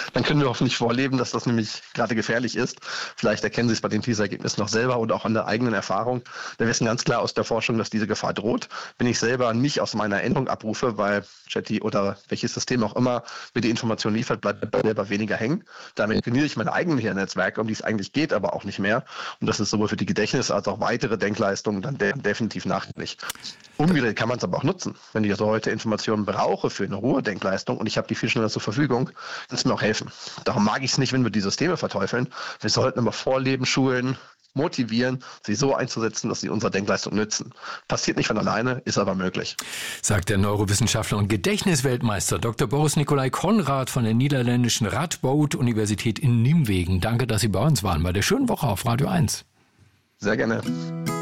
Dann können wir hoffentlich vorleben, dass das nämlich gerade gefährlich ist. Vielleicht erkennen Sie es bei den TISA-Ergebnissen noch selber oder auch an der eigenen Erfahrung. Wir wissen ganz klar aus der Forschung, dass diese Gefahr droht. Wenn ich selber nicht aus meiner Erinnerung abrufe, weil Chatty oder welches System auch immer mir die Information liefert, bleibt bei selber weniger hängen. Damit trainiere ich meine eigenen Hirnnetzwerke, um die es eigentlich geht, aber auch nicht mehr. Und das ist sowohl für die Gedächtnis- als auch weitere Denkleistungen dann definitiv nachteilig. Umgedreht kann man es aber auch nutzen. Wenn ich also heute Informationen brauche für eine hohe Denkleistung und ich habe die viel schneller zur Verfügung, kann es mir auch helfen. Darum mag ich es nicht, wenn wir die Systeme verteufeln. Wir sollten aber vorleben, schulen, motivieren, sie so einzusetzen, dass sie unserer Denkleistung nützen. Passiert nicht von alleine, ist aber möglich. Sagt der Neurowissenschaftler und Gedächtnisweltmeister Dr. Boris Nicolai Konrad von der niederländischen Radboud-Universität in Nimwegen. Danke, dass Sie bei uns waren bei der schönen Woche auf Radio 1. Sehr gerne.